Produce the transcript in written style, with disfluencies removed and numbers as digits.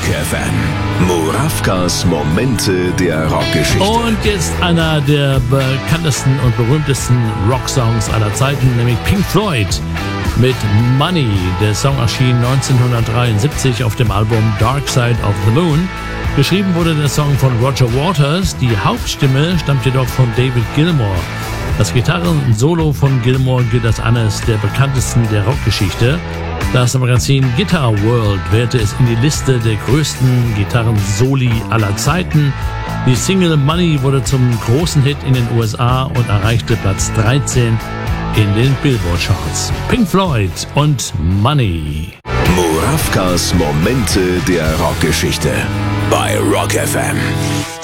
FM. Murawkas Momente der Rockgeschichte. Und jetzt einer der bekanntesten und berühmtesten Rocksongs aller Zeiten, nämlich Pink Floyd mit Money. Der Song erschien 1973 auf dem Album Dark Side of the Moon. Geschrieben wurde der Song von Roger Waters. Die Hauptstimme stammt jedoch von David Gilmour. Das Gitarren-Solo von Gilmour gilt als eines der bekanntesten der Rockgeschichte. Das Magazin Guitar World wählte es in die Liste der größten Gitarren-Soli aller Zeiten. Die Single Money wurde zum großen Hit in den USA und erreichte Platz 13 in den Billboard-Charts. Pink Floyd und Money. Murawkas Momente der Rockgeschichte bei Rock FM.